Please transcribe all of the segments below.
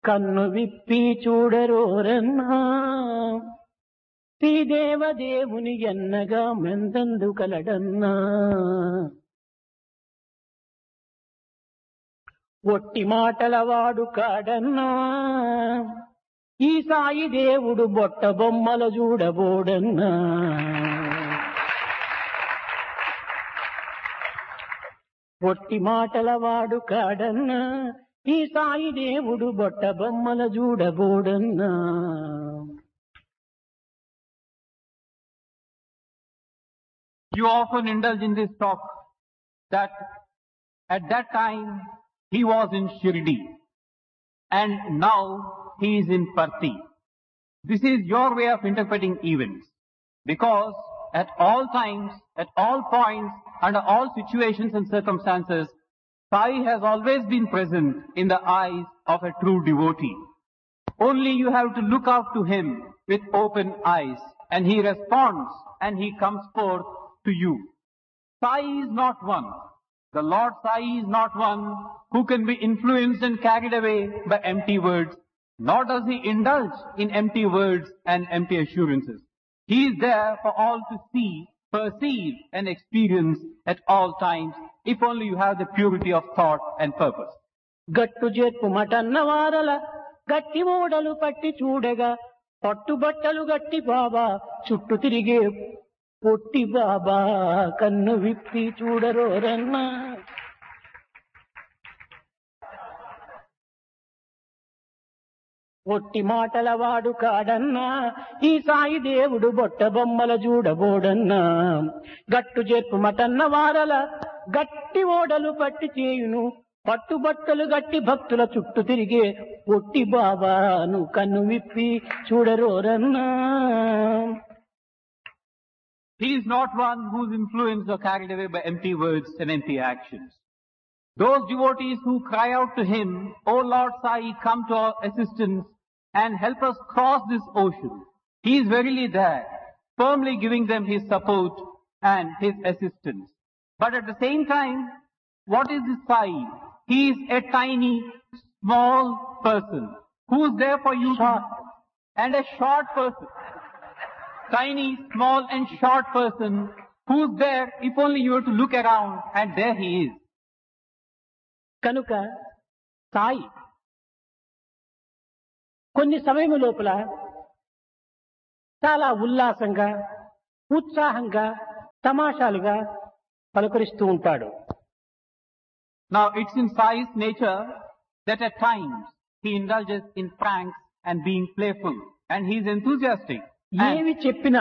కన్ను విప్పి చూడరోరన్నా శ్రీదేవదేవుని ఎన్నగా మెందందు కలడన్నా ఒట్టి మాటల వాడు కాడన్నా ఈ సాయి దేవుడు బొట్ట బొమ్మల చూడబోడన్నా ఒట్టి మాటల వాడు కాడన్నా ఈ సాయి దేవుడు బొట్ట బొమ్మల చూడబోడన్నా. You often indulge in this talk that at that time he was in Shirdi and now he is in Parthi. This is your way of interpreting events, because at all times, at all points, under all situations and circumstances, Sai has always been present in the eyes of a true devotee. Only you have to look out to him with open eyes, and he responds and he comes forth to you. Sai is not one. The Lord Sai is not one who can be influenced and carried away by empty words, nor does he indulge in empty words and empty assurances. He is there for all to see, perceive and experience at all times, if only you have the purity of thought and purpose. గట్టు చేర్పు మటన్న వారల గట్టి ఓడలు పట్టి చూడగా పట్టుబట్టలు గట్టి బాబా చుట్టూ తిరిగే పొట్టి బాబా కన్ను విప్పి చూడరోరన్నా. ఒట్టి మాటల వాడు కాడన్నా ఈ సాయి దేవుడు బొట్ట బొమ్మల చూడబోడన్నా. గట్టు చేర్పు మటన్న వారల గట్టి ఓడలు పట్టి చేయును పట్టుబట్టలు గట్టి భక్తుల చుట్టూ తిరిగే పొట్టి బాబాను కన్ను విప్పి చూడరోరన్నా. He is not one who is influenced or carried away by empty words and empty actions. Those devotees who cry out to him, "O Lord Sai, come to our assistance and help us cross this ocean," he is verily there, firmly giving them his support and his assistance. But at the same time, what is this Sai? He is a tiny, small person who is there for you and a short person. Tiny, small and short person who's there if only you were to look around, and there he is. కనుక సాయి కొన్ని సమయం లోపల చాలా ఉల్లాసంగా ఉత్సాహంగా తమాషాలుగా పలుకరిస్తూ ఉంటాడు. Now it's in Sai's nature that at times he indulges in pranks and being playful, and he is enthusiastic. ఏవి చెప్పినా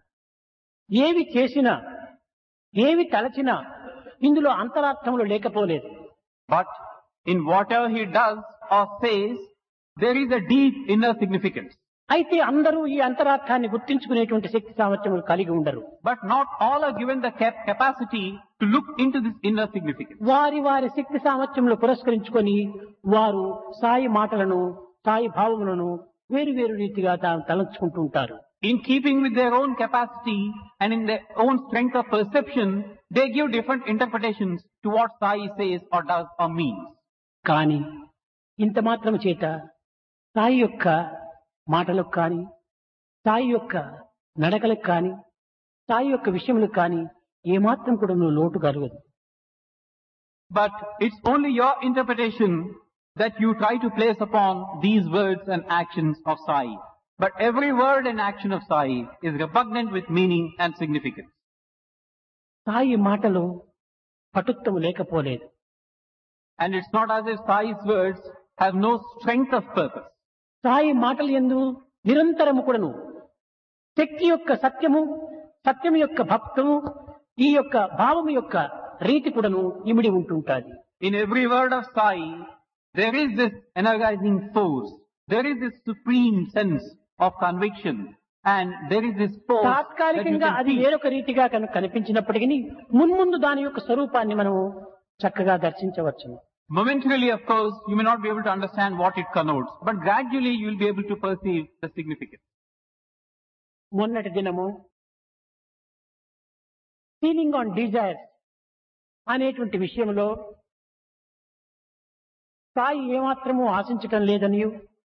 ఏవి చేసినా ఏవి తలచినా ఇందులో అంతరార్థములు లేకపోలేదు. But in whatever he does or says, there is a deep inner significance. అయితే అందరూ ఈ అంతరార్థాన్ని గుర్తించుకునేటువంటి శక్తి సామర్థ్యములు కలిగి ఉండరు. But not all are given the capacity to look into this inner significance. వారి వారి శక్తి సామర్థ్యములు పురస్కరించుకొని వారు సాయి మాటలను సాయి భావములను వేరు వేరు రీతిగా తలంచుకుంటూ ఉంటారు. In keeping with their own capacity and in their own strength of perception, they give different interpretations to what Sai says or does or means. కానీ ఇంత మాత్రం చేత సాయి యొక్క మాటలకు కానీ సాయి యొక్క నడకలకు కానీ సాయి యొక్క విషయములకు కానీ ఏమాత్రం కూడా నువ్వు లోటు కలగదు. But it's only your interpretation that you try to place upon these words and actions of Sai. But every word and action of Sai is repugnant with meaning and significance. Sai మాటలు పటుత్వము లేకపోలేదు. And it's not as if Sai's words have no strength of purpose. Sai మాటలు యందు నిరంతరము కూడాను శక్తి యొక్క సత్యము సత్యము యొక్క భక్తము ఈ యొక్క భావము యొక్క రీతి కూడాను ఇమిడి ఉంటుంటాది. In every word of Sai, there is this energizing force. There is this supreme sense of conviction, and there is this force. తాత్కాలికంగా అది వేరొక రీతిగా కనిపించినప్పటికీ మున్ముందు దాని యొక్క స్వరూపాన్ని మనం చక్కగా దర్శించవచ్చు. Momentarily, of course, you may not be able to understand what it connotes, but gradually you will be able to perceive the significance. మొన్నటి దినము ఫీలింగ్ ఆన్ డిజైర్స్ అనేటువంటి విషయంలో సాయి ఏమాత్రము ఆశించటం లేదనియు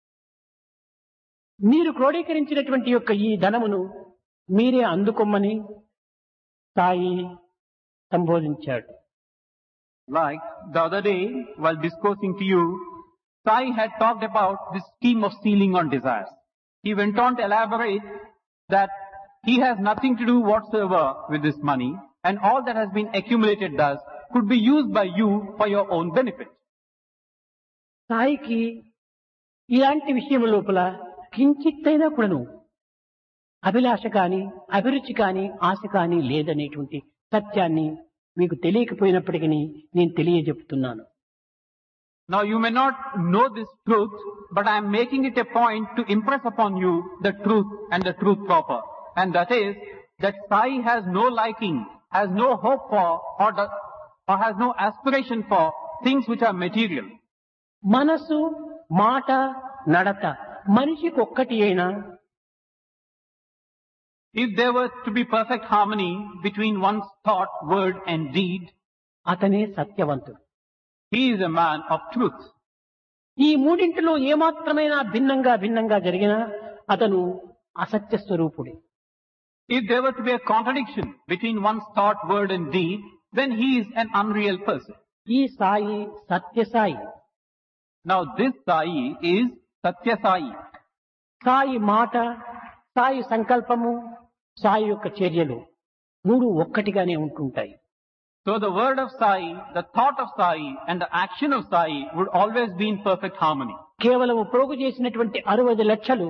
మీరు క్రోడీకరించినటువంటి యొక్క ఈ ధనమును మీరే అందుకొమ్మని Sai సంబోధించాడు. Like the other day, while discoursing to you, Sai had talked about this scheme of stealing on desires. He went on to elaborate that he has nothing to do whatsoever with this money, and all that has been accumulated thus could be used by you for your own benefit. సాయికి ఇలాంటి విషయం లోపల కించిత్తైనా కూడాను అభిలాష కాని అభిరుచి కాని ఆశ కాని లేదనేటువంటి సత్యాన్ని మీకు తెలియకపోయినప్పటికీ నేను తెలియజెప్తున్నాను. Now you may not know this truth, but I am making it a point to impress upon you the truth and the truth proper. And that is that Sai has no liking, has no hope for, or has no aspiration for things which are material. మనసు మాట నడత మనిషికి ఒక్కటి అయినా If there were to be perfect harmony between one's thought, word and deed, అతనే సత్యవంతుడు. he is a man of truth. ఈ మూడింటిలో ఏమాత్రమైనా భిన్నంగా జరిగినా అతను అసత్య స్వరూపుడే. If there were to be a contradiction between one's thought, word and deed, then he is an unreal person. ఈ సాయి సత్య Sai. Now this Sai is Satya Sai. Sai మాట, సాయి సంకల్పము, సాయి యొక్క చర్యలు మూడు ఒక్కటిగానే ఉంటుంటాయి. So the word of Sai, the thought of Sai and the action of Sai would always be in perfect harmony. కేవలం ప్రోగు చేసినటువంటి 60 లక్షలు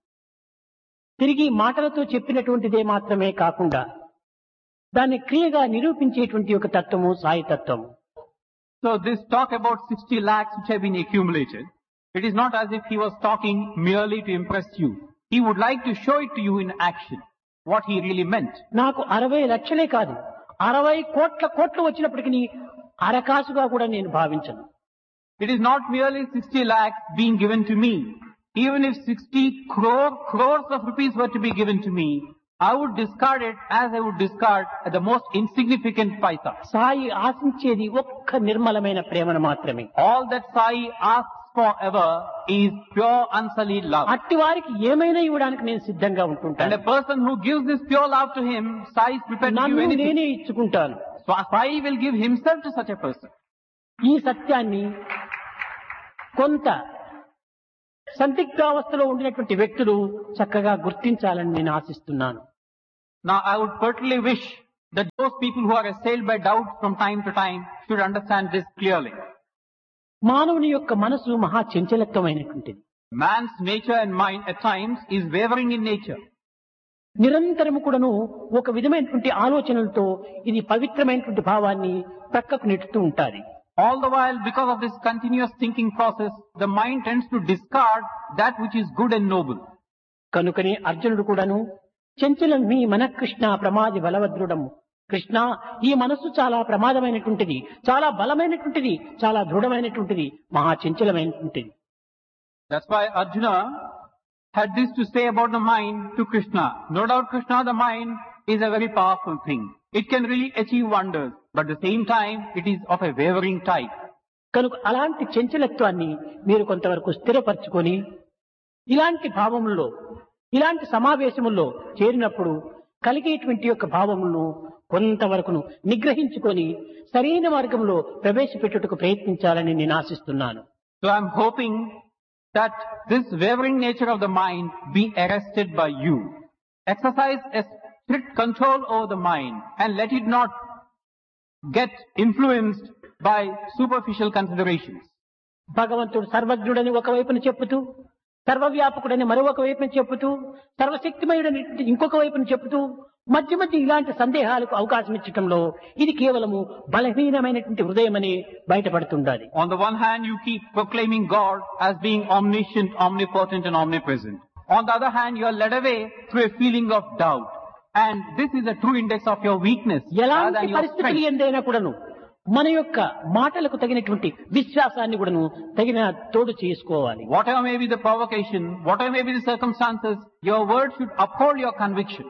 తిరిగి మాటలతో చెప్పినటువంటిదే మాత్రమే కాకుండా దాన్ని క్రియగా నిరూపించేటువంటి ఒక తత్వము సాయి తత్వము. So this talk about 60 lakhs which have been accumulated, it is not as if he was talking merely to impress you. He would like to show it to you in action, what he really meant. నాకు 60 లక్షలే కాదు 60 కోట్లు వచ్చినప్పటికీ అరకాసుగా కూడా నేను భావించను. It is not merely 60 lakhs being given to me. Even if 60 crores of rupees were to be given to me, I would discard it as I would discard the most insignificant paisa. Sai ఆశించేది ఒక్క నిర్మలమైన ప్రేమను మాత్రమే. All that Sai asks for ever is pure unsullied love. అట్టి వారికి ఏమైనా ఇవ్వడానికి నేను సిద్ధంగా And ఉంటుంటాను. a person who gives this pure love to him, Sai is prepared to give నన్ను anything. నేనే ఇచ్చుకుంటాను. So Sai will give himself to such a person. ఈ సత్యాన్ని కొంత సందిగ్ధావస్థలో ఉండినటువంటి వ్యక్తులు చక్కగా గుర్తించాలని నేను ఆశిస్తున్నాను. Now I would particularly wish that those people who are assailed by doubt from time to time should understand this clearly. మానవుని యొక్క మనసు మహా చంచలత్వమైనటువంటిది. Man's nature and mind at times is wavering in nature. నిరంతరము కూడాను ఒక విధమైనటువంటి ఆలోచనలతో ఇది పవిత్రమైనటువంటి భావాన్ని ప్రక్కకు నెట్టుతూ ఉంటాది. All the while, because of this continuous thinking process, the mind tends to discard that which is good and noble. కనుకనే అర్జునుడు కూడాను చంచలం మీ మనఃకృష్ణ ప్రమాది బలవద్రుడము. కృష్ణ, ఈ మనస్సు చాలా ప్రమాదమైనటువంటిది, చాలా బలమైనటువంటిది, చాలా దృఢమైనటువంటిది, మహా చంచలమైనటువంటిది. That's why Arjuna had this to say about the mind to Krishna. No doubt, Krishna, the mind is a very powerful thing. It can really achieve wonders, but at the same time, it is of a wavering type. కనుక అలాంటి చంచలత్వాన్ని మీరు కొంతవరకు స్థిరపరచుకొని ఇలాంటి భావముల్లో ఇలాంటి సమావేశముల్లో చేరినప్పుడు కలిగేటువంటి యొక్క భావములను కొంతవరకు నిగ్రహించుకొని సరైన మార్గంలో ప్రవేశపెట్టుటకు ప్రయత్నించాలని నేను ఆశిస్తున్నాను. So I'm hoping that this wavering nature of the mind be arrested by you. Exercise a strict control over the mind and let it not get influenced by superficial considerations. భగవంతుడు సర్వజ్ఞుడని ఒకవైపున చెప్పుతూ, సర్వవ్యాపకుడని మరొక వైపున చెప్పుతూ, సర్వశక్తిమయుడని ఇంకొక వైపున చెప్పుతూ మధ్య ఇలాంటి సందేహాలకు అవకాశం ఇచ్చటంలో ఇది కేవలము బలహీనమైనటువంటి హృదయమని బయటపడుతుండాలి. On the one hand, you keep proclaiming God as being omniscient, omnipotent and omnipresent. On the other hand, you are led away through a feeling of doubt. And this is a true index of your weakness rather ఎలాంటి than your పరిస్థితులు strength. ఎందైనా కూడాను మన యొక్క మాటలకు తగినటువంటి విశ్వాసాన్ని కూడాను తగిన తోడు చేసుకోవాలి. Whatever may be the provocation, whatever may be the circumstances, your word should uphold your conviction.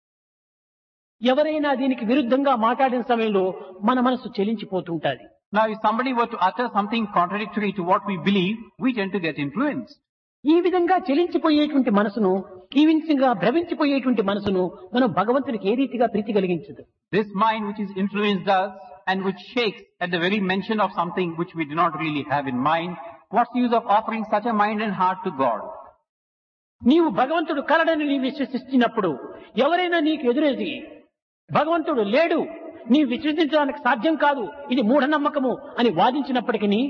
ఎవరైనా దీనికి విరుద్ధంగా మాట్లాడిన సమయంలో మన మనసు చెలించిపోతుంటాది. Now if somebody were to utter something contradictory to what we believe, we tend to get influenced. ఈ విధంగా చెలించిపోయేటువంటి మనసును, ఈ విధంగా భ్రమించిపోయేటువంటి మనసును మనం భగవంతునికి ఏ రీతిగా ప్రీతి కలిగించదు. This mind which is influenced us and which shakes at the very mention of something which we do not really have in mind, what's the use of offering such a mind and heart to God? నీవు భగవంతుడు కలడని నీ విశ్వసిస్తున్నప్పుడు ఎవరైనా నీకు ఎదురేది భగవంతుడు లేడు, నీ విశ్వసించడానికి సాధ్యం కాదు, ఇది మూఢనమ్మకము అని వాదించినప్పటికీ,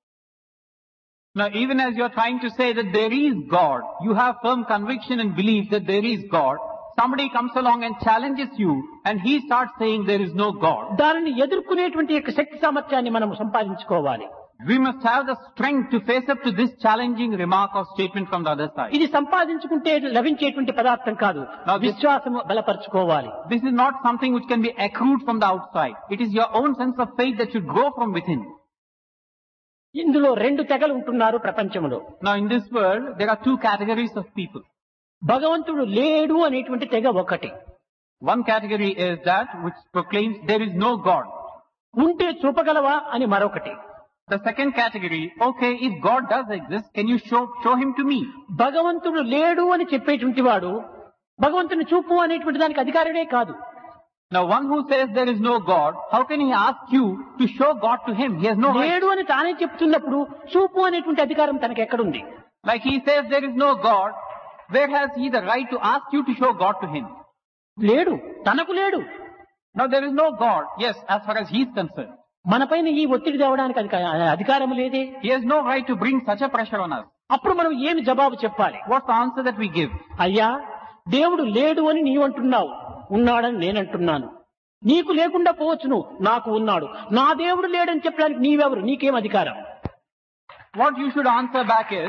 Now even as you are trying to say that there is God, you have firm conviction and belief that there is God, somebody comes along and challenges you and he starts saying there is no God. దానిని ఎదుర్కొనేటువంటి యొక్క శక్తి సామర్థ్యాన్ని మనం సంపాదించుకోవాలి. We must have the strength to face up to this challenging remark or statement from the other side. ఇది సంపాదించుకుంటే లభించేటువంటి పదార్థం కాదు, విశ్వాసము బలపరచుకోవాలి. This is not something which can be accrued from the outside. It is your own sense of faith that should grow from within. ఇందులో రెండు తెగలు ఉంటున్నారు ప్రపంచంలో. Now in this world, there are two categories of people. భగవంతుడు లేడు అనేటువంటి తెగ ఒకటి. One category is that which proclaims there is no God. ఉంటే చూపగలవా అని మరొకటి. The second category, okay, if God does exist, can you show him to me? భగవంతుడు లేడు అని చెప్పేటువంటి వాడు భగవంతుని చూపు అనేటువంటి దానికి అధికారుడే కాదు. Now one who says there is no God, how can he ask you to show God to him? He has no right. లేడు అని తానే చెప్తున్నప్పుడు చూపు అనేటువంటి అధికారం తనకు ఎక్కడుంది? Like he says there is no God, where has he the right to ask you to show God to him? లేడు, తనకు లేడు. Now there is no God, yes, as far as he is concerned. మనపైన ఈ ఒత్తిడి తేవడానికి అధికారం లేదే. He has no right to bring such a pressure on us. అప్పుడు మనం ఏమి జవాబు చెప్పాలి? What's the answer that we give? అయ్యా, దేవుడు లేడు అని నీవు అంటున్నావు, ఉన్నాడని నేనంటున్నాను. నీకు లేకుండా పోవచ్చును, నాకు ఉన్నాడు. నా దేవుడు లేడని చెప్పడానికి నీవెవరు? నీకేం అధికారం? What you should answer back is,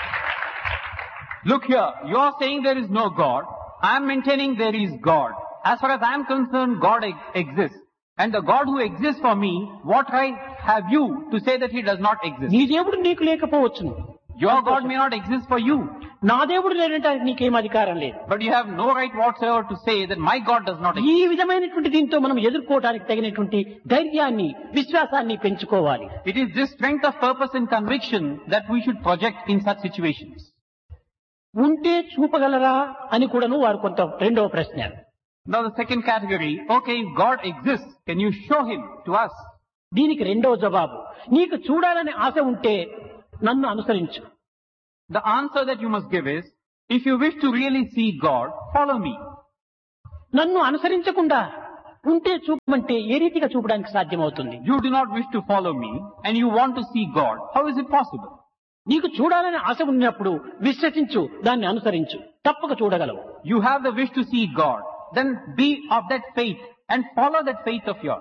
look here, you are saying there is no God. I am maintaining there is God. As far as I am concerned, God exists. And the God who exists for me, what right have you to say that he does not exist? నీ దేవుడు నీకు లేకపోవచ్చును. Your God may not exist for you. నా దేవుడు లేదంటే నీకేం అధికారం లేదు. But you have no right whatsoever to say that my God does not exist. ఈ విధమైనటువంటి దీంతో మనం ఎదుర్కోవడానికి తగినటువంటి ధైర్యాన్ని, విశ్వాసాన్ని పెంచుకోవాలి. It is this strength of purpose and conviction that we should project in such situations. ఉంటే చూపగలరా అని కూడాను వారు కొంత రెండవ ప్రశ్న. Now the second category, okay, if God exists, can you show him to us? దీనికి రెండవ జవాబు, నీకు చూడాలని ఆశ ఉంటే నన్ను అనుసరించు. The answer that you must give is, if you wish to really see God, follow me. నన్ను అనుసరించకుండా ఉంటే చూపమంటే ఏ రీతిగా చూపడానికి సాధ్యమవుతుంది? You do not wish to follow me and you want to see God. How is it possible? నీకు చూడాలని ఆశ ఉన్నప్పుడు విశ్వసించు, దాన్ని అనుసరించు, తప్పక చూడగలవు. You have the wish to see God. Then be of that faith and follow that faith of yours.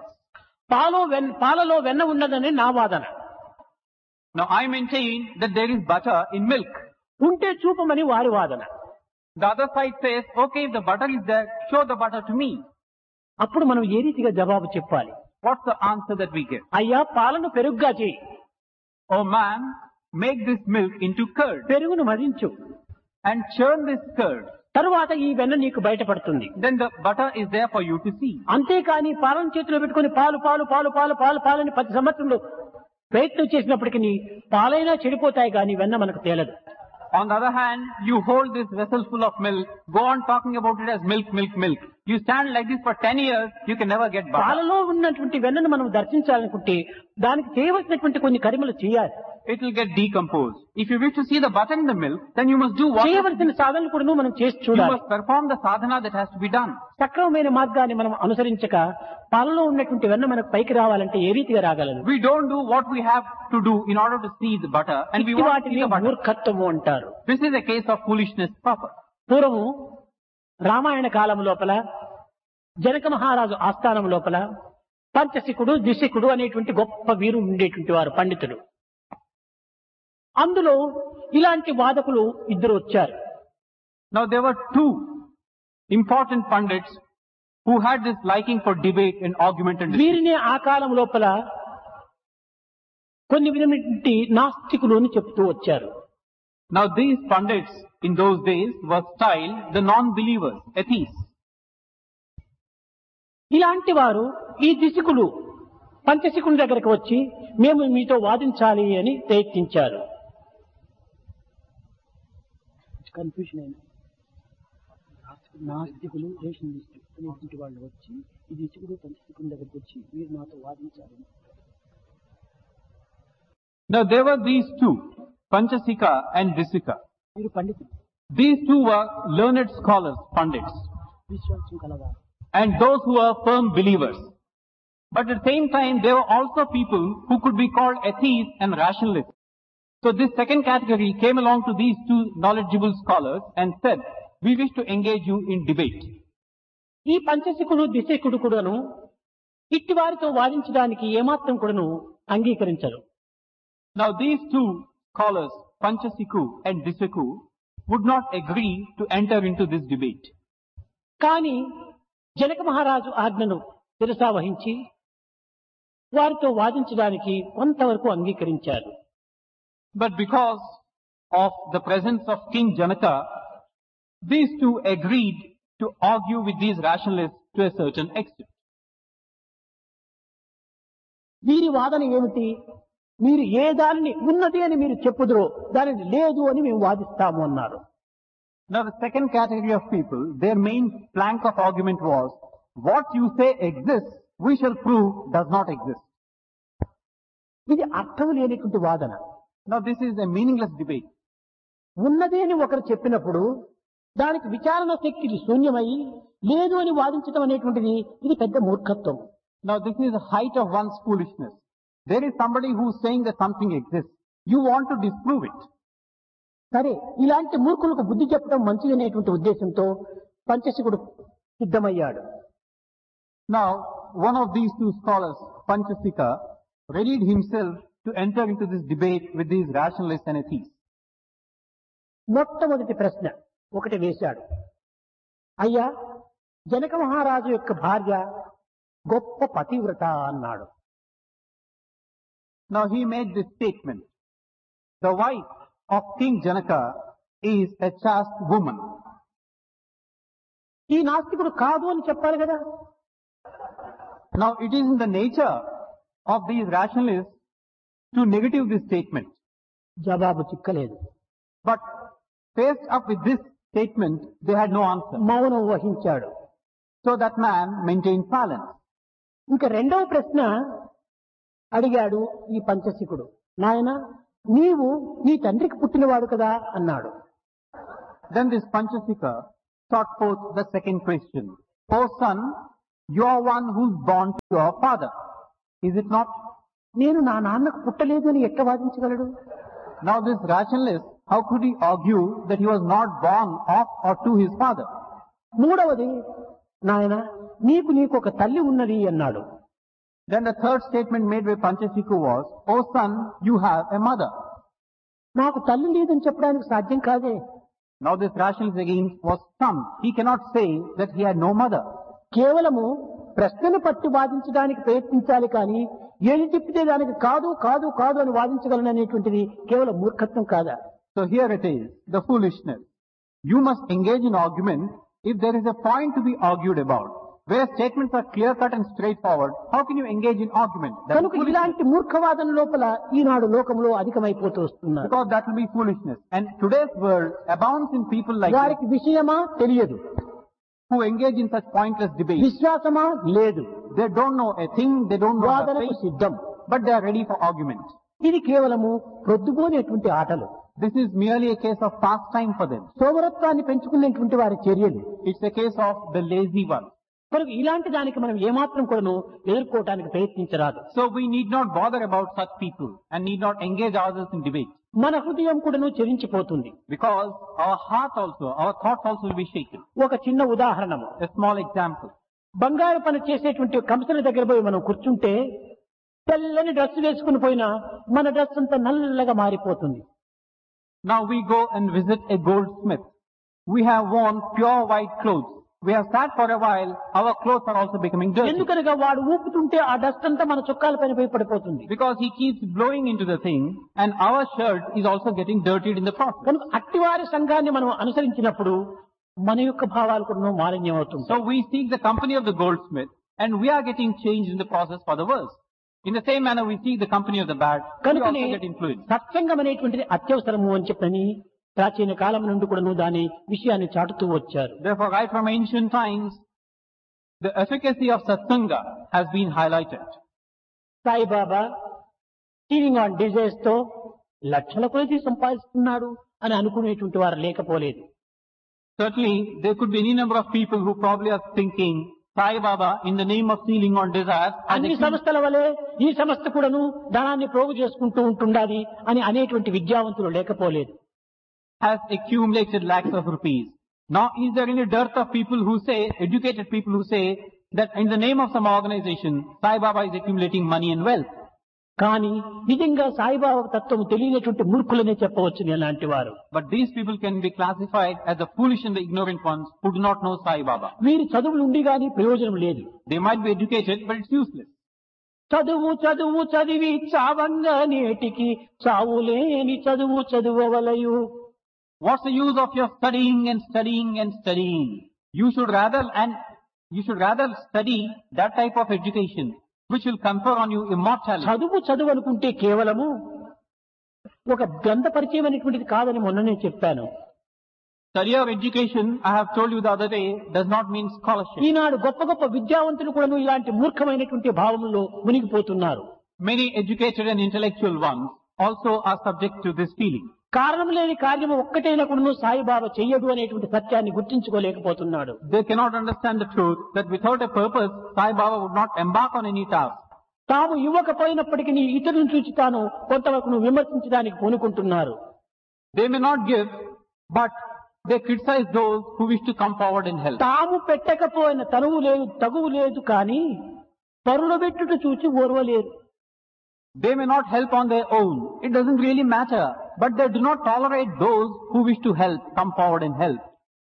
పాలలో వెన్న ఉన్నదని నా వాదన. Now I maintain that there is butter in milk. ఉంటే చూపమని వారి వాదన. The other side says, okay, if the butter is there, show the butter to me. అప్పుడు మనం ఏ రీతిగా జవాబు చెప్పాలి? What's the answer that we give? అయ్యా, పాలను పెరుగుగా చేయి. Oh man, make this milk into curd. పెరుగును మరించు. And churn this curd. తరువాత ఈ వెన్న నీకు బయటపడుతుంది. Then the butter is there for you to see. అంతేకాని పాలను చేతిలో పెట్టుకుని పాలు పాలు పాలు పాలు పాలు పాలని 10 సంవత్సరంలో ప్రయత్నం చేసినప్పటికీ పాలైనా చెడిపోతాయి కానీ వెన్న మనకు తేలదు. On the other hand, you hold this vessel full of milk, go on talking about it as milk, milk, milk. You stand like this for 10 years, you can never get butter. పాలలో ఉన్నటువంటి వెన్నను మనం దర్శించాలనుకుంటే దానికి చేయవలసినటువంటి కొన్ని కర్మలు చేయాలి. It will get decomposed. If you wish to see the butter in the milk, then you must do what? చేయవలసిన సాధనలు కూడా మనం చేసి You చూడాలి. must perform the sadhana that has to be done. సక్రమమైన మార్గాన్ని మనం అనుసరించక పాలలో ఉన్నటువంటి వెన్న మనకు పైకి రావాలంటే ఏ రీతిగా రాగలదు? We don't do what we have to do in order to see the butter, and we want to see the butter. మూర్ఖత్వము అంటారు. This is a case of foolishness proper. పూర్వము రామాయణ కాలం లోపల జనక మహారాజు ఆస్థానం లోపల పంచశికుడు, ద్విశికుడు అనేటువంటి గొప్ప వీరుడు ఉండేటువంటి వారు, పండితుడు. అందులో ఇలాంటి వాదకులు ఇద్దరు వచ్చారు. Now there were two important pundits who had this liking for debate and argument and discussion. వీరిని ఆ కాలం లోపల కొన్ని విధమైనటువంటి నాస్తికులు అని చెప్తూ వచ్చారు. Now these pundits in those days were styled the non-believers, atheists. ఇలాంటి వారు ఈ దిశకులు పంచశికుని దగ్గరకు వచ్చి మేము మీతో వాదించాలి అని ప్రయత్నించారు. కన్ఫ్యూషన్ అయిన నాస్తికులు రేషనలిస్టు అనేటువంటి వాళ్ళు వచ్చి ఇది ఇసుకుడు పంచకుల దగ్గరికి వచ్చి మీరు నాతో వాదించాలి. Now there were these two, Panchasika and Disika. మీరు పండితులు, These two were learned scholars, pandits, విశ్వాసం కలవారు. and those who were firm believers. But at the same time, there were also people who could be called atheists and rationalists. So this second category came along to these two knowledgeable scholars and said, we wish to engage you in debate. ఈ పంచశికుడు దిశకుడు కూడాను ఇట్టి వారితో వాదించడానికి ఏమాత్రం కూడాను అంగీకరించరు. Now these two scholars, Panchasiku and Disaku, would not agree to enter into this debate. కానీ జనక మహారాజు ఆజ్ఞను శిరసావహించి వారితో వాదించడానికి కొంతవరకు అంగీకరించారు. But because of the presence of King Janaka, these two agreed to argue with these rationalists to a certain extent. వీరి వాదన ఏమిటి? మీరు ఏ దానిని ఉన్నది అని మీరు చెప్పుదురో దానిని లేదు అని మేము వాదిస్తాము అన్నారు. Now the second category of people, their main plank of argument was, what you say exists, we shall prove does not exist. ఇది అర్థం లేనిటువంటి వాదన. Now this is a meaningless debate. ఉన్నది అని ఒకరు చెప్పినప్పుడు దానికి విచారణ శక్తి శూన్యమై లేదు అని వాదించడం అనేటువంటిది ఇది పెద్ద మూర్ఖత్వం. Now this is the height of one's foolishness. There is somebody who is saying that something exists. You want to disprove it. సరే, ఇలాంటి మూర్ఖులకు బుద్ధి చెప్పడం మంచిదనేటువంటి ఉద్దేశంతో పంచశికుడు సిద్ధమయ్యాడు. Now one of these two scholars, Panchasika, readied himself to enter into this debate with these rationalists and atheists. మొట్టమొదటి ప్రశ్న ఒకటి వేశాడు. అయ్యా, జనక మహారాజు యొక్క భార్య గొప్ప పతివ్రత అన్నాడు. Now he made this statement. The wife of King Janaka is a chaste woman. ఈ నాస్తికుడు కాదు అని చెప్పాలి కదా. Now it is in the nature of these rationalists to negative this statement. జవాబు చిక్కలేదు. But faced up with this statement, they had no answer. మౌనం వహించాడు. So that man maintained silence. ఇంకా రెండవ ప్రశ్న అడిగాడు ఈ పంచశికుడు. నాయన, నీవు నీ తండ్రికి పుట్టినవాడు కదా అన్నాడు. Then this Panchasika sought forth the second question. O son, you are one who is born to your father. Is it not? నేను నా నాన్నకు పుట్టలేదు అని ఎట్లా వాదించగలడు? Now this rationalist, how could he argue that he was not born of or to his father? మూడవది, నాయన నీకు ఒక తల్లి ఉన్నది అన్నాడు. Then the third statement made by Panchasiku was, O son, you have a mother. నాకు తల్లి లేదని చెప్పడానికి సాధ్యం కాదే. Now this rationalist again was stumped. He cannot say that he had no mother. కేవలము ప్రశ్నను పట్టి వాదించడానికి ప్రయత్నించాలి కానీ ఏది చెప్పితే దానికి కాదు కాదు కాదు అని వాదించగలను అనేటువంటిది కేవలం మూర్ఖత్వం కాదా? So here it is, the foolishness. You must engage in argument if there is a point to be argued about. Where statements are clear-cut and straightforward, how can you engage in argument? That is కనుక foolishness. ఇలాంటి మూర్ఖవాదం లోపల ఈనాడు లోకంలో అధికమైపోతూ వస్తున్నారు. Because that will be foolishness. And today's world abounds in people like this, వారికి విషయమా తెలియదు, who engage in such pointless debates. విశ్వాసమా లేదు, They don't know a thing, they don't know the వాదనకు faith, సిద్ధం. but they are ready for argument. ఇది కేవలము ప్రొద్దుపోనేటువంటి ఆటలు, This is merely a case of pastime for them. సోమరత్వాన్ని పెంచుకునేటువంటి వారి చర్యలు. It's a case of the lazy one. కనుక ఇలాంటి దానికి మనం ఏమాత్రం కూడాను ఎదుర్కోవటానికి ప్రయత్నించరాదు. So we need not bother about such people and need not engage others in debate. మన హృదయం కూడాను చెరించిపోతుంది. Because our heart also, our thoughts also will be shaken. ఒక చిన్న ఉదాహరణము, A small example. బంగారు పని చేసేటువంటి కంపెనీ దగ్గర పోయి మనం కూర్చుంటే తెల్లని డ్రెస్ వేసుకుని పోయినా మన డ్రెస్ అంతా నల్లగా మారిపోతుంది. Now we go and visit a goldsmith. We have worn pure white clothes. We have sat for a while, our clothes are also becoming dirty. ఎందుకనగా వాడు ఊపుతుంటే ఆ డస్ట్ అంతా మన చొక్కాల పైన పోయి పడిపోతుంది. Because he keeps blowing into the thing and our shirt is also getting dirtied in the process. కనుక అట్టివారి సంఘాన్ని మనం అనుసరించినప్పుడు మన యొక్క భావాలు కూడా మాలిన్యం అవుతుంది. So we seek the company of the goldsmith and we are getting changed in the process for the worse. In the same manner we seek the company of the bad, we కనుకనే also get influenced. సత్సంగం అనేటువంటిది అత్యవసరము అని చెప్పని ప్రాచీన కాలం నుండి కూడాను దాని విషయాన్ని చాటుతూ వచ్చారు. Therefore, right from ancient times, the efficacy of satsanga has been highlighted. Saibaba టీవింగ్ on desires తో లక్షల కొలది సంపాదిస్తున్నాడు అని అనుకునేటువంటి వారు లేకపోలేదు. Certainly, there could be any number of people who probably are thinking, Sai Baba, in the name of sealing on desires, అన్ని సంస్థల వలె ఈ సంస్థ కూడాను ధనాన్ని ప్రోగు చేసుకుంటూ ఉంటుండాలి అని అనేటువంటి విద్యావంతులు లేకపోలేదు. has accumulated lakhs of rupees. Now, is there any dearth of people who say, educated people who say, that in the name of some organization, Sai Baba is accumulating money and wealth? కానీ నిజంగా సాయిబాబా తత్వం తెలియనటువంటి మూర్ఖులనే చెప్పవచ్చు అలాంటి వారు. But these people can be classified as the foolish and the ignorant ones who do not know Sai Baba. వీరి చదువులు ఉండి గాని ప్రయోజనం లేదు. They might be educated, but it's useless. చదువు చదువు చదివి చావంగా నేటికి చావులేని చదువు చదువవలయు. What's the use of your studying and studying and studying? You should rather study that type of education which will confer on you immortality. చదువు చదువు అనుకుంటే కేవలము ఒక గ్రంథ పరిచయం అనేటువంటిది కాదని మొన్ననే చెప్పాను. Study of education, I have told you the other day, does not mean scholarship. ఈనాడు గొప్ప గొప్ప విద్యావంతులు కూడా ఇలాంటి మూర్ఖమైనటువంటి భావంలో మునిగిపోతున్నారు. Many educated and intellectual ones also are subject to this feeling. కారణం లేని కార్యము ఒక్కటైనా కూడా సాయిబాబా చెయ్యడు అనేటువంటి సత్యాన్ని గుర్తించుకోలేకపోతున్నాడు. They cannot understand the truth that without a purpose, Sai Baba would not embark on any task. తాము ఇవ్వకపోయినప్పటికీ ఇతరులను చూసి తాను కొంతవరకు విమర్శించడానికి పూనుకుంటున్నారు. They may not give, but they criticize those who wish to come forward and help. తాము పెట్టకపోయిన తగువు లేదు కానీ పరుల పెట్టుట చూచి ఓర్వలేరు. They may not help on their own. It doesn't really matter. But they do not tolerate those who wish to help, come forward and help.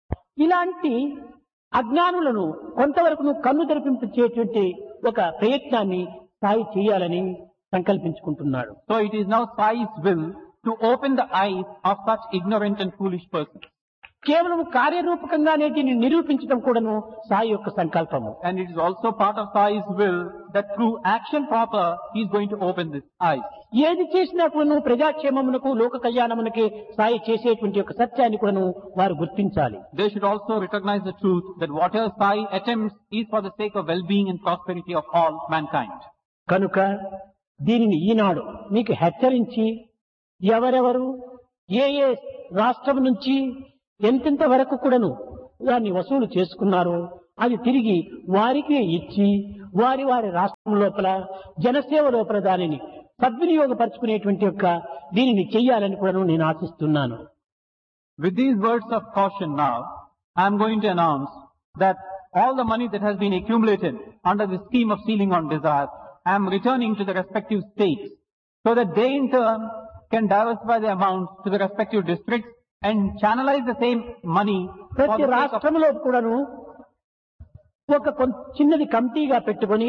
ఇలాంటి అజ్ఞానులను కొంతవరకు కన్ను తెరిపించేటువంటి ఒక ప్రయత్నాన్ని సాయి చేయాలని సంకల్పించుకుంటున్నాడు. So it is now Sai's will to open the eyes of such ignorant and foolish persons. కేవలం కార్యరూపకంగానే దీన్ని నిరూపించడం కూడాను సాయి యొక్క సంకల్పము. And it is also part of Sai's will that through action proper, he is going to open this eyes. ఏది చేసినా కూడాను ప్రజాక్షేమమునకు లోక కళ్యాణమునకే సాయి చేసేటువంటి ఒక సత్యాన్ని కూడాను వారు గుర్తించాలి. They should also recognize the truth that whatever Sai attempts is for the sake of well-being and prosperity of all mankind. కనుక దీనిని ఈనాడు మీకు హెచ్చరించి ఎవరెవరు ఏ రాష్ట్రం నుంచి ఎంతెంత వరకు కూడాను దాన్ని వసూలు చేసుకున్నారో అది తిరిగి వారికి ఇచ్చి వారి రాష్ట్రం లోపల జనసేవ లోపల దానిని సద్వినియోగపరుచుకునేటువంటి యొక్క దీనిని చెయ్యాలని కూడా నేను ఆశిస్తున్నాను. With these words of caution now, I am going to announce that all the money that has been accumulated under the scheme of sealing on desire, I am returning to the respective states so that they in turn can diversify the amounts to the respective districts and channelize the same money. ప్రతి రాష్ట్రంలో కూడాను ఒక చిన్నది కమిటీగా పెట్టుకొని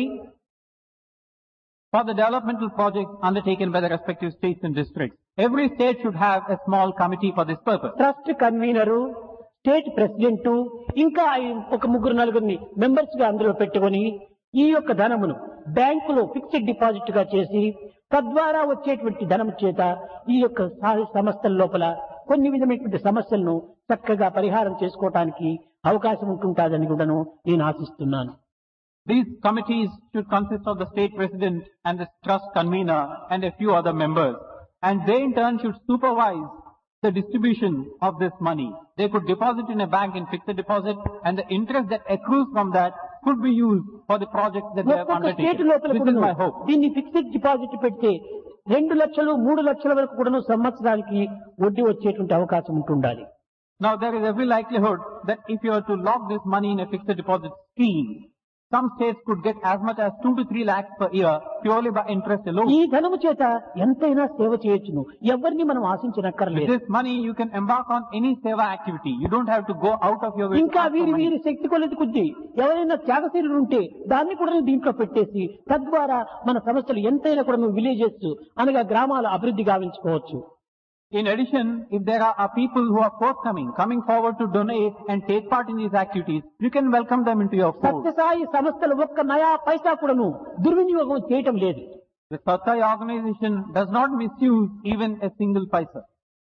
for the developmental projects undertaken by the respective states and districts. Every state should have a small committee for this purpose. Trust convener, state president, ఇంకా ఒక ముగ్గురు నలుగురిని మెంబర్స్ గా అందులో పెట్టుకొని ఈ యొక్క ధనమును బ్యాంకులో ఫిక్స్డ్ డిపాజిట్ గా చేసి తద్వారా వచ్చేటువంటి ధనము చేత ఈ యొక్క సంస్థల లోపల కొన్ని విధమైనటువంటి సమస్యలను చక్కగా పరిహారం చేసుకోవటానికి అవకాశం ఉంటుందని కూడాను నేను ఆశిస్తున్నాను. These committees should consist of the state president and the trust convener and a few other members, and they in turn should supervise the distribution of this money. They could deposit in a bank and fix the deposit, and the interest that accrues from that could be used for the projects that they have undertaken. This is my hope. దీన్ని fixed deposit పెడితే 2 లక్షలు 3 లక్షల వరకు కూడా సంవత్సరానికి వడ్డీ వచ్చేటువంటి అవకాశం ఉంటుండాలి. Now there is every likelihood that if you are to lock this money in a fixed deposit scheme, some states could get as much as 2 to 3 lakhs per year purely by interest alone. ఈ ధనము చేత ఎంతైనా సేవ చేయొచ్చును. ఎవరిని మనం ఆశించనక్కర్లేదు. With this money you can embark on any seva activity. You don't have to go out of your way. ఇంకా వీరి శక్తి కొలది కొద్దీ ఎవరైనా త్యాగశీలులు ఉంటే దాన్ని కూడా దీంట్లో పెట్టేసి తద్వారా మన సమస్యలు ఎంతైనా కూడా విలేజెస్ అనగా గ్రామాల అభివృద్ధి గావించుకోవచ్చు. In addition, if there are people who are forthcoming, coming forward to donate and take part in these activities, you can welcome them into your fold. Sathya Sai సంస్థలు ఒక్క నయా పైసా కూడాను దుర్వినియోగం చేయటం లేదు. The Satsai organization does not misuse even a single paisa.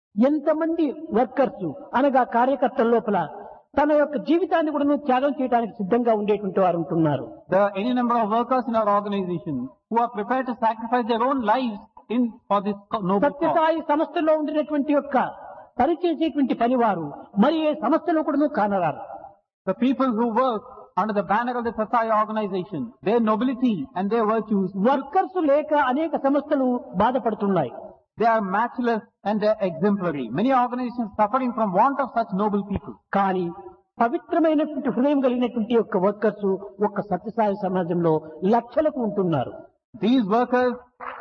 ఎంతమంది workers అనగా కార్యకర్తల లోపల తన యొక్క జీవితాన్ని కూడా త్యాగం చేయడానికి సిద్ధంగా ఉండేటువంటి వారు ఉంటున్నారు. There are any number of workers in our organization who are prepared to sacrifice their own lives for this noble cause. Sathya Sai సంస్థలో ఉండినటువంటి యొక్క పనిచేసేటువంటి పనివారు మరి ఏ సంస్థలో కూడా కానరారు. The people who work under the banner of the Satsai organization, their nobility and their virtues, workers లేక అనేక సంస్థలు బాధపడుతున్నాయి. they are matchless and they are exemplary. Many organizations suffering from want of such noble people. కానీ పవిత్రమైనటువంటి హృదయం కలిగినటువంటి యొక్క workers ఒక్క సత్యసాయి సమాజంలో లక్షలకు ఉంటున్నారు. These workers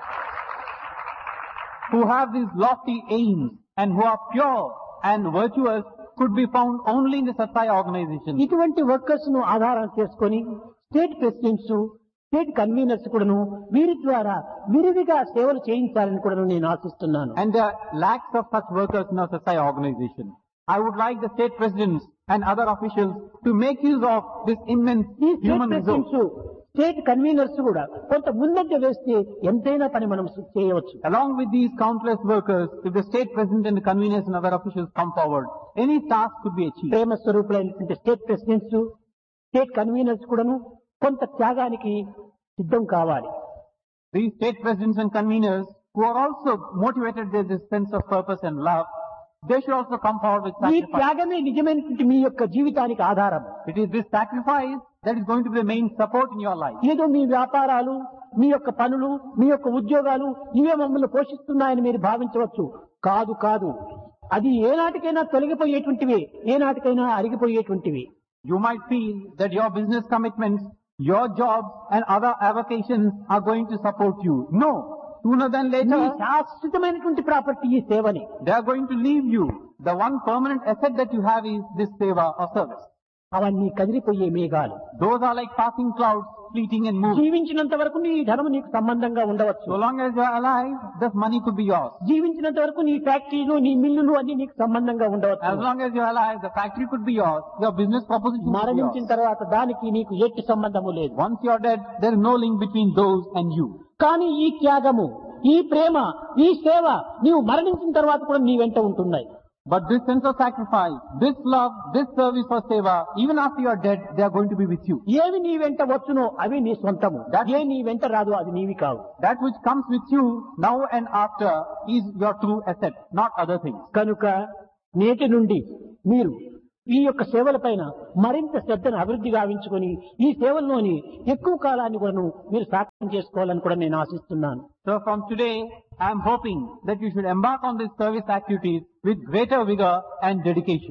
who have these lofty aims and who are pure and virtuous could be found only in the Satsai organization. ఇటువంటి వర్కర్స్ ను ఆధారం చేసుకొని స్టేట్ ప్రెసిడెంట్స్, స్టేట్ కన్వీనర్స్ కూడాను వీరి ద్వారా విరివిగా సేవలు చేయించాలని కూడా నేను ఆశిస్తున్నాను. And there are lakhs of such workers in our Satsai organization. I would like the state presidents and other officials to make use of this immense ఈ state human resource. Presidents, state conveners కూడా కొంత ముందంజ వేస్తే ఎంతైనా పని మనం చేయవచ్చు. Along with these countless workers, if the state president and the conveners and other officials come forward, any task could be achieved. Prema స్వరూపులైనటువంటి state presidents, state conveners కూడాను కొంత త్యాగానికి సిద్ధం కావాలి. These state presidents and conveners who are also motivated with this sense of purpose and love, they should also come forward with ఈ sacrifice. త్యాగమే నిజమైనటువంటి మీ యొక్క జీవితానికి ఆధారం. It is this sacrifice that is going to be the main support in your life. ఏదో మీ వ్యాపారాలు, మీ యొక్క పనులు, మీ యొక్క ఉద్యోగాలు ఇవే మమ్మల్ని పోషిస్తున్నాయని మీరు భావించవచ్చు. కాదు కాదు, అది ఏనాటికైనా తొలగిపోయేటువంటివి, ఏనాటికైనా అరిగిపోయేటువంటివి. You might feel that your business commitments, your jobs and other avocations are going to support you. No. Sooner than ఈ later, శాశ్వతమైనటువంటి ప్రాపర్టీ ఈ సేవని. they are going to leave you. The one permanent asset that you have is this seva or service. అవన్నీ కదిలిపోయే మేఘాలు. Those are like passing clouds, fleeting and moving. జీవించినంత వరకు నీ ధనం నీకు సంబంధంగా ఉండవచ్చు. So long as you are alive, this money could be yours. జీవించినంత వరకు నీ ఫ్యాక్టరీలు, నీ మిల్లులు అన్ని నీకు సంబంధంగా As ఉండవచ్చు. long as you are alive, the factory could be yours. Your business proposition could be మరణించిన yours. తర్వాత దానికి నీకు ఎట్టి సంబంధము లేదు. Once you are dead, there is no link between those and you. కానీ ఈ త్యాగము, ఈ ప్రేమ, ఈ సేవ నీవు మరణించిన తర్వాత కూడా నీ వెంట ఉంటున్నాయి. But this sense of sacrifice, this love, this service for seva, even after you are dead, they are going to be with you. ఏవి నీ వెంట వచ్చునో అవి నీ సొంతము, ఏ నీ వెంట రాదు అది నీవి కావు. That which comes with you now and after is your true asset, not other things. కనుక నేటి నుండి మీరు ఈ యొక్క సేవల పైన మరింత శ్రద్ధను అభివృద్ధి గావించుకొని ఈ సేవల్లోని ఎక్కువ కాలాన్ని కూడా మీరు సాకారం చేసుకోవాలని కూడా నేను ఆశిస్తున్నాను. So from today, I am hoping that you should embark on these service activities with greater vigor and dedication.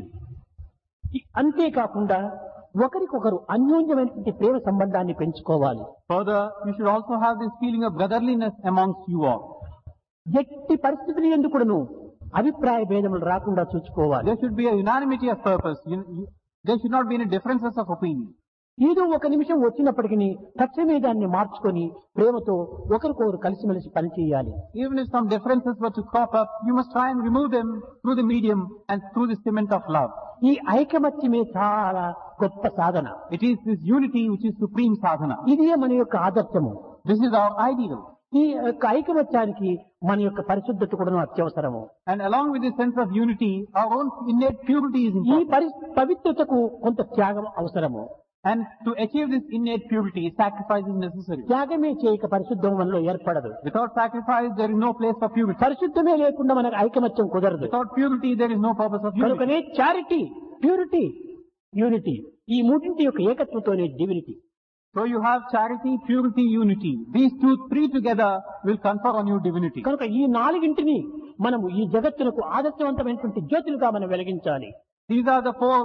అంతేకాకుండా ఒకరికొకరు అన్యోన్యమైనటువంటి ప్రేమ సంబంధాన్ని పెంచుకోవాలి. Further, you should also have this feeling of brotherliness amongst you all. ఎట్టి పరిస్థితులు ఎందుకును అభిప్రాయ భేదములు రాకుండా చూసుకోవాలి. There should be a unanimity of purpose. There should not be any differences of opinion. ఏదో ఒక నిమిషం వచ్చినప్పటికీ తక్షణమే దాన్ని మార్చుకొని ప్రేమతో ఒకరికొకరు కలిసిమెలిసి పనిచేయాలి. Even if some differences were to crop up, you must try and remove them through the medium and through the cement of love. ఈ ఐకమత్యమే చాలా గొప్ప సాధన. It is this unity which is supreme sadhana. ఇదే మన యొక్క ఆదర్శము. This is our ideal. ఈ యొక్క ఐకమత్యానికి మన యొక్క పరిశుద్ధత కూడా అత్యవసరము. And along with this sense of unity, our own innate purity is ఈ important. పవిత్రతకు కొంత త్యాగం అవసరము. And to achieve this innate purity, sacrifice is necessary. త్యాగమే చేయక పరిశుద్ధం మనలో ఏర్పడదు. Without sacrifice, there is no place for purity. పరిశుద్ధమే లేకుండా మనకు ఐకమత్యం కుదరదు. Without purity, there is no purpose of unity. కనుకనే చారిటీ, ప్యూరిటీ, యూనిటీ ఈ మూడింటి యొక్క ఏకత్వంతోనే divinity. So you have charity, purity, unity. These three together will confer on you divinity. కనుక ఈ నాలుగింటిని మనము ఈ జగత్తునకు ఆదర్శవంతమైనటువంటి జ్యోతులుగా మనం వెలిగించాలి. These are the four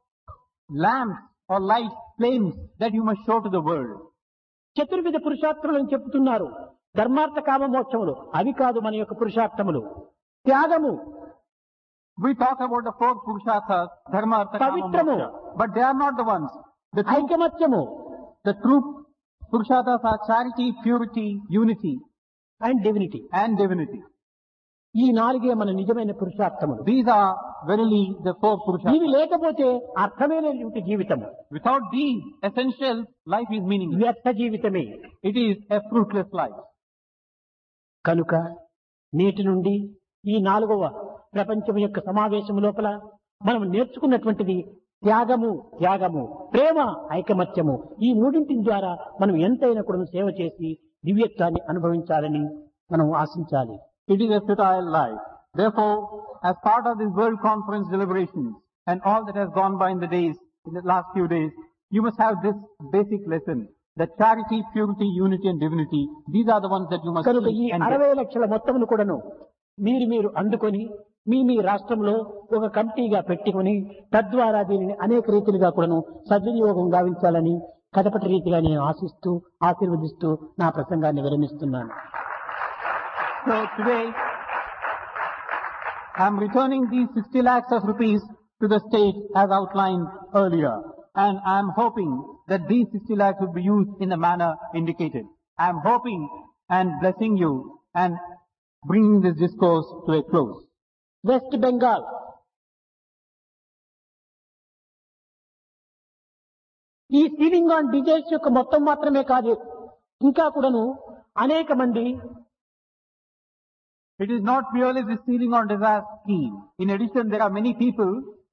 lamps or lights, flames that you must show to the world. చతుర్విధ పురుషార్థములు అని చెప్తున్నారు. ధర్మార్థ కామ మోక్షములు అవి కాదు మన యొక్క పురుషార్థములు. త్యాగము, We talk about the four purusharthas, dharma, artha, kama, Pavitramu. moksha. But they are not the ones. ఐకమత్యము The true purusharthas are charity, purity, unity, and divinity. and divinity. ఈ నాలుగే మన నిజమైన పురుషార్థములు. These are verily the four ఇవి purusharthas. లేకపోతే అర్థమైనటువంటి జీవితము Without these essentials, life is meaningless. వ్యర్థ జీవితమే. It is a fruitless life. కనుక నేటి నుండి ఈ 4వ ప్రపంచం యొక్క సమావేశం లోపల మనం నేర్చుకున్నటువంటిది త్యాగము, ప్రేమ, ఐకమత్యము. ఈ మూడింటి ద్వారా మనం ఎంతైనా కూడా సేవ చేసి దివ్యత్వాన్ని అనుభవించాలని మనం ఆశించాలి. It is a futile life. Therefore, as part of this World Conference deliberations and all that has gone by in the last few days, you must have this basic lesson. That charity, purity, unity and divinity, these are the ones that you must కనుక ఈ seek and 60 get. లక్షల మొత్తమును కూడాను మీరు అందుకొని మీ రాష్ట్రంలో ఒక కమిటీగా పెట్టుకుని తద్వారా దీనిని అనేక రీతిలుగా కూడాను సద్వినియోగం గావించాలని కడపటి రీతిగా నేను ఆశీర్వదిస్తూ నా ప్రసంగాన్ని విరమిస్తున్నాను. So today, I am returning these 60 lakhs of rupees to the state as outlined earlier. And I am hoping that these 60 lakhs will be used in the manner indicated. I am hoping and blessing you and bringing this discourse to a close. West Bengal ఈ ceiling on desires యొక్క మొత్తం మాత్రమే కాదు, ఇంకా కూడాను అనేక మంది It is not merely the ceiling on desire scheme. In addition, there are many people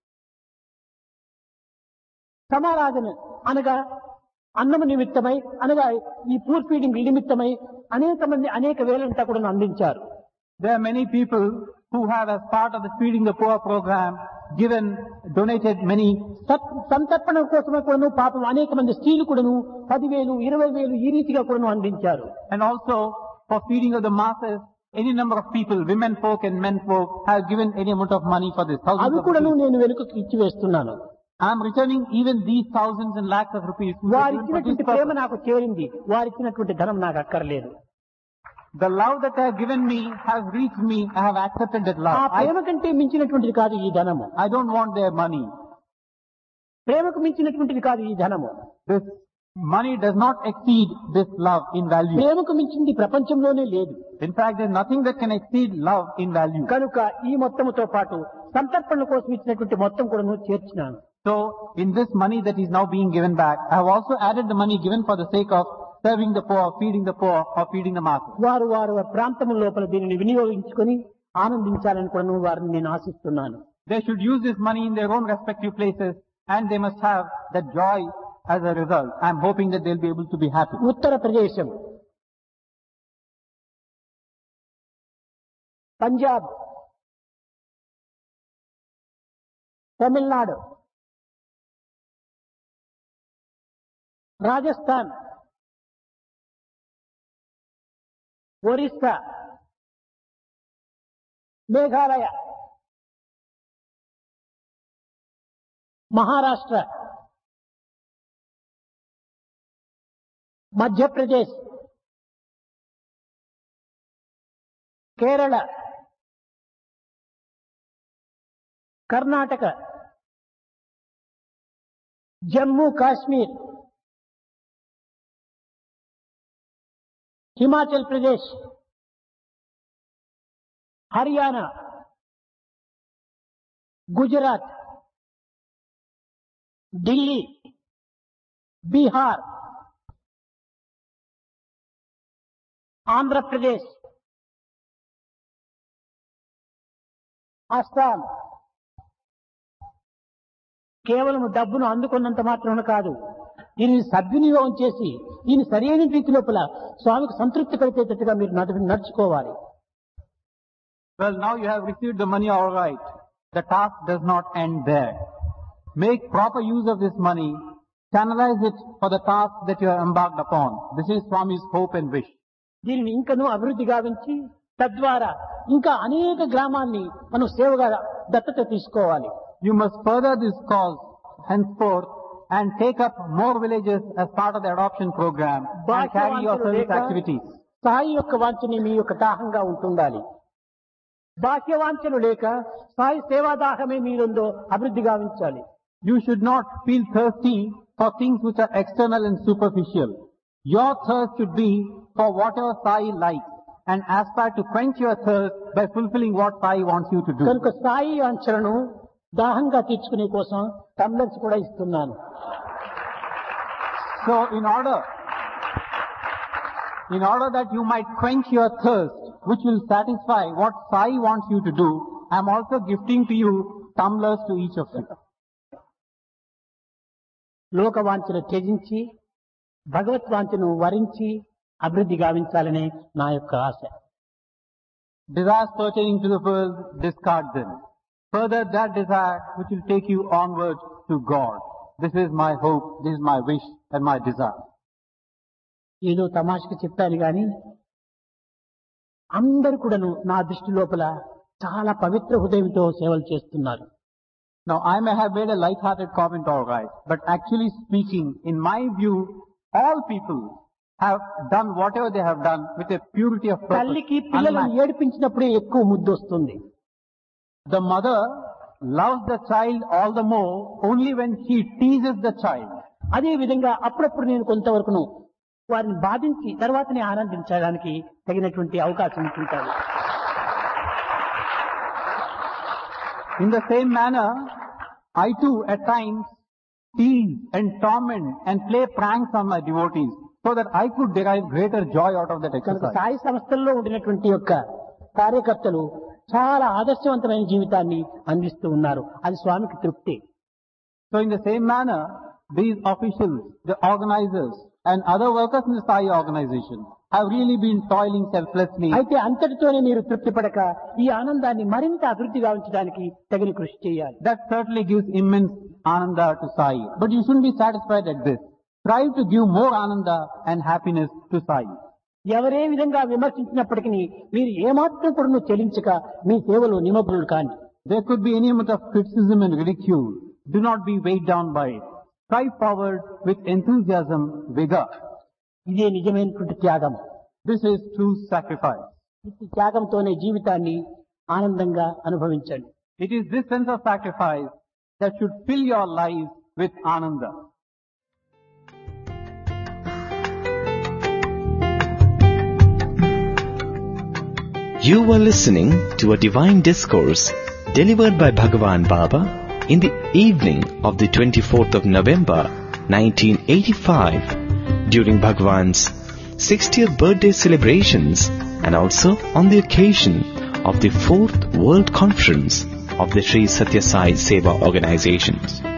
సమారాధన అనగా అన్నము నిమిత్తమై అనగా ఈ పూర్ ఫీడింగ్ నిమిత్తమై అనేక మంది అనేక వేలంతా కూడా అందించారు. There are many people who have, as part of the Feeding the Poor program, donated many. సంతర్పణ కోసమే కూడాను పాపం అనేక మంది స్త్రీలు కూడాను 10,000, 20,000 ఈ రీతిగా కూడాను అందించారు. And also for feeding of the masses, any number of people, women folk and men folk, have given any amount of money for this. అవి కూడాను నేను వెనుకకు ఇచ్చి వేస్తున్నాను. I am returning even these thousands and lakhs of rupees. వారిచ్చినటువంటి ప్రేమ నాకు చేరింది, వారిచ్చినటువంటి ధనం నాకు అక్కర్లేదు. The love that they have given me has reached me. I have accepted that ఆ love. ప్రేమ కంటే మించినటువంటిది కాదు ఈ ధనము. I don't want their money. ప్రేమకు మించినటువంటిది కాదు ఈ ధనము. This money does not exceed this love in value. ప్రేమకు మించింది ప్రపంచంలోనే లేదు. In fact, there is nothing that can exceed love in value. కనుక ఈ మొత్తముతో పాటు సంతర్పణ కోసం ఇచ్చినటువంటి మొత్తం కూడా చేర్చినాను. So, in this money that is now being given back, I have also added the money given for the sake of serving the poor, or feeding the masses. వారు ప్రాంతం లోపల దీనిని వినియోగించుకొని ఆనందించాలని కూడా వారిని నేను ఆశిస్తున్నాను. They should use this money in their own respective places and they must have that joy as a result. I am hoping that they will be able to be happy. ఉత్తరప్రదేశం, Punjab, Tamil Nadu, Rajasthan, Orissa, Meghalaya, Maharashtra, Madhya Pradesh, Kerala, Karnataka, Jammu Kashmir, Himachal Pradesh, Haryana, Gujarat, Delhi, Bihar, Andhra Pradesh, Assam కేవలం డబ్బును అందుకున్నంత మాత్రమే కాదు, దీనిని సద్వినియోగం చేసి దీన్ని సరైన రీతి లోపల స్వామికి సంతృప్తి కలిగేటట్టుగా మీరు నడుచుకోవాలి. Well, now you have received the money all right. The task does not end there. Make proper use of this money. Channelize it for the task that you are embarked upon. This is Swami's hope and wish. దీనిని ఇంకనూ అభివృద్ధి గావించి తద్వారా ఇంకా అనేక గ్రామాన్ని మనం సేవగా దత్తత తీసుకోవాలి. You must further this cause henceforth and take up more villages as part of the adoption program and carry your service activities. Sai యొక్క వాంఛని మీ యొక్క దాహంగా ఉంటుండాలి. బాహ్యవాంఛలు లేక సాయి సేవాదాహమే మీరుందో అభివృద్ధి గావించాలి. You should not feel thirsty for things which are external and superficial. Your thirst should be for whatever Sai likes and aspire to quench your thirst by fulfilling what Sai wants you to do. కనుక సాయి వాంఛలను దాహంగా తీర్చుకునే కోసం tumblers కూడా ఇస్తున్నాను. So in order that you might quench your thirst, which will satisfy what Sai wants you to do, I am also gifting to you tumblers to each of you. లోకవాంఛను త్యజించి భగవత్వాంఛను వరించి అభివృద్ధి గావించాలనే నా యొక్క ఆశ. Desires pertaining to the world, discard them. Further, that desire which will take you onward to God. This is my hope, this is my wish and my desire. ఏదో తమాషకి చెప్పాను గాని అందరు కూడాను నా దృష్టి లోపల చాలా పవిత్ర హృదయంతో సేవలు చేస్తున్నారు. Now, I may have made a light-hearted comment, all right, but actually speaking, in my view, all people have done whatever they have done with a purity of purpose. తల్లికి పిల్లలను ఏడిపించినప్పుడే ఎక్కువ ముద్దు వస్తుంది. The mother loves the child all the more only when she teases the child. అదే విధంగా అప్పుడప్పుడు నేను కొంతవరకును వారిని బాధించి తర్వాతనే ఆనందించడానికి తగినటువంటి అవకాశం ఉంటుంటారు. In the same manner, I too at times tease and torment and play pranks on my devotees so that I could derive greater joy out of that కనుక exercise. సాయి సంస్థల్లో ఉండినటువంటి యొక్క కార్యకర్తలు చాలా ఆదర్శవంతమైన జీవితాన్ని అందిస్తూ ఉన్నారు. అది స్వామికి తృప్తి. So in the same manner, these officials, the organizers and other workers in the Sai organization have really been toiling selflessly. అయితే అంతటితోనే మీరు తృప్తి పడక ఈ ఆనందాన్ని మరింత అభివృద్ధి గావించడానికి తగిన కృషి చేయాలి. That certainly gives immense ananda to Sai. But you shouldn't be satisfied at this. Try to give more ananda and happiness to Sai. ఎవరే విధంగా విమర్శించినప్పటికీ మీరు ఏమాత్రం కూడా చెలించక మీ సేవలో నిమగ్నులు కాండి. There could be any amount of criticism and ridicule. Do not be weighed down by it. Strive forward with enthusiasm, vigor. ఇదే నిజమైనటువంటి త్యాగం. This is true sacrifice. ఈ త్యాగంతోనే జీవితాన్ని ఆనందంగా అనుభవించండి. It is this sense of sacrifice that should fill your life with ananda. You were listening to a divine discourse delivered by Bhagavan Baba in the evening of the 24th of November 1985 during Bhagavan's 60th birthday celebrations and also on the occasion of the 4th World Conference of the Sri Satya Sai Seva Organizations.